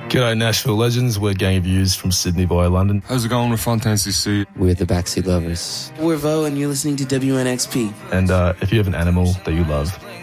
G'day Nashville legends, we're Gang of Youths from Sydney via London. How's it going with Fontaine CC? We're the Backseat Lovers. We're Vo and you're listening to WNXP. And if you have an animal that you love,